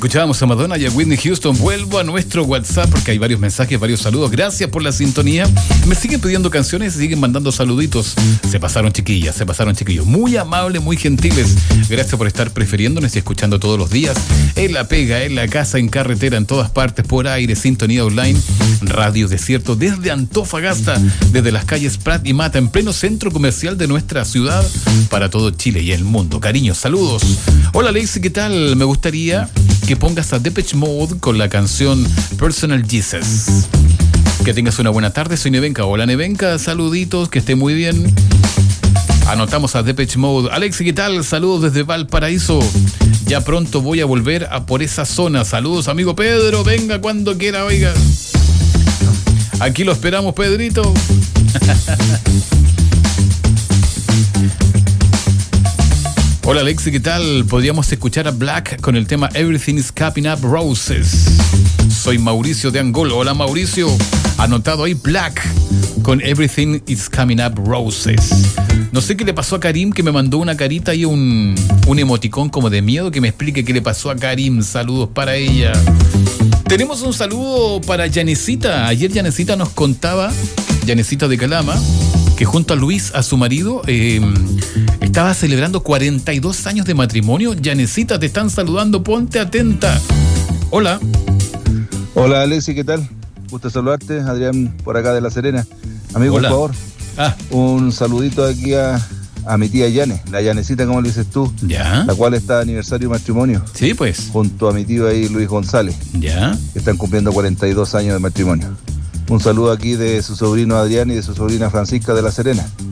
Escuchábamos a Madonna y a Whitney Houston. Vuelvo a nuestro WhatsApp porque hay varios mensajes, varios saludos. Gracias por la sintonía. Me siguen pidiendo canciones y siguen mandando saluditos. Se pasaron, chiquillas, se pasaron, chiquillos. Muy amables, muy gentiles. Gracias por estar prefiriéndonos y escuchando todos los días. En la pega, en la casa, en carretera, en todas partes, por aire, sintonía online, Radio Desierto, desde Antofagasta, desde las calles Prat y Mata, en pleno centro comercial de nuestra ciudad, para todo Chile y el mundo. Cariños, saludos. Hola, Lacey, ¿qué tal? Me gustaría que pongas a Depeche Mode con la canción Personal Jesus. Que tengas una buena tarde, soy Nevenka. Hola, Nevenka, saluditos, que esté muy bien. Anotamos a Depeche Mode. Alexi, ¿qué tal? Saludos desde Valparaíso. Ya pronto voy a volver a por esa zona. Saludos, amigo Pedro, venga cuando quiera, oiga. Aquí lo esperamos, Pedrito. Hola, Alexi, ¿qué tal? Podríamos escuchar a Black con el tema Everything is Coming Up Roses. Soy Mauricio de Angola. Hola, Mauricio. Anotado ahí Black con Everything is Coming Up Roses. No sé qué le pasó a Karim, que me mandó una carita y un emoticón como de miedo. Que me explique qué le pasó a Karim. Saludos para ella. Tenemos un saludo para Yanecita. Ayer Yanecita nos contaba, Yanecita de Calama, que junto a Luis, a su marido, estaba celebrando 42 años de matrimonio. Yanecita, te están saludando, ponte atenta. Hola. Hola, Alexi, ¿qué tal? Gusto saludarte, Adrián, por acá de La Serena. Amigo, hola. Por favor, un saludito aquí a mi tía Yane, la Yanecita, como le dices tú, ya, la cual está de aniversario de matrimonio. Sí, pues. Junto a mi tío ahí, Luis González, ya, que están cumpliendo 42 años de matrimonio. Un saludo aquí de su sobrino Adrián y de su sobrina Francisca de La Serena.